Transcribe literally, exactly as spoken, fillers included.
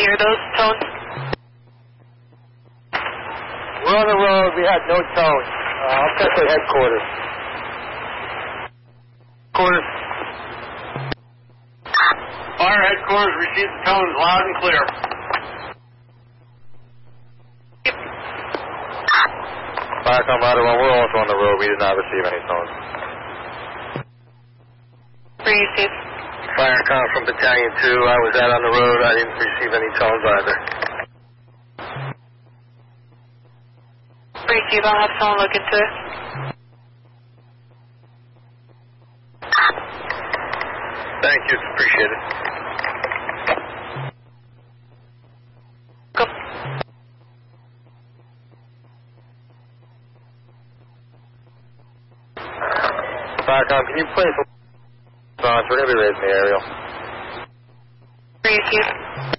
hear those tones? We're on the road. We had no tones. Uh, I'll check with headquarters. Quarters. Fire headquarters received the tones loud and clear. Firecom Ladder one, we're also on the road. We did not receive any tones. Receive. Firecom from Battalion two, I was out on the road. I didn't receive any tones either. Receive, I'll have someone look into it. Thank you, it's appreciated. Go. Firecom, can you place a response? We're going to be raising the aerial. Receive.